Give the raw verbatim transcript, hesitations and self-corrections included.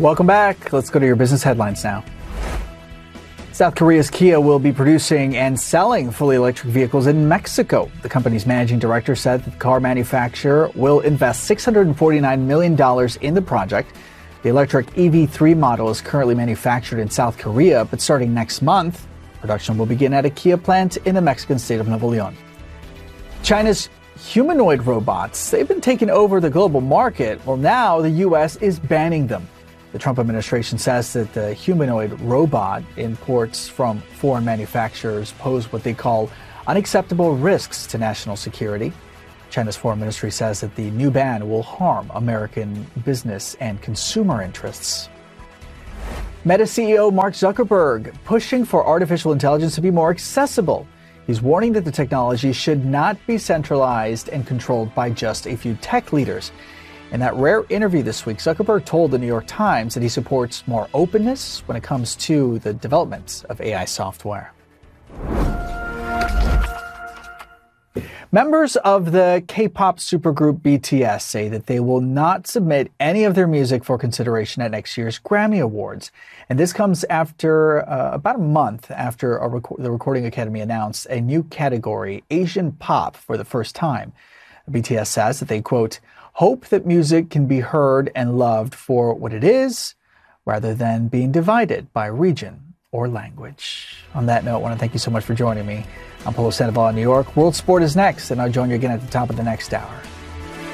Welcome back. Let's go to your business headlines now. South Korea's Kia will be producing and selling fully electric vehicles in Mexico. The company's managing director said that the car manufacturer will invest six hundred forty-nine million dollars in the project. The electric E V three model is currently manufactured in South Korea, but starting next month, production will begin at a Kia plant in the Mexican state of Nuevo León. China's humanoid robots, they've been taking over the global market. Well, now the U S is banning them. The Trump administration says that the humanoid robot imports from foreign manufacturers pose what they call unacceptable risks to national security. China's foreign ministry says that the new ban will harm American business and consumer interests. Meta C E O Mark Zuckerberg pushing for artificial intelligence to be more accessible. He's warning that the technology should not be centralized and controlled by just a few tech leaders. In that rare interview this week, Zuckerberg told the New York Times that he supports more openness when it comes to the development of A I software. Members of the K-pop supergroup B T S say that they will not submit any of their music for consideration at next year's Grammy Awards. And this comes after uh, about a month after a rec- the Recording Academy announced a new category, Asian Pop, for the first time. B T S says that they, quote, hope that music can be heard and loved for what it is, rather than being divided by region or language. On that note, I want to thank you so much for joining me. I'm Paulo Sandoval in New York. World Sport is next, and I'll join you again at the top of the next hour.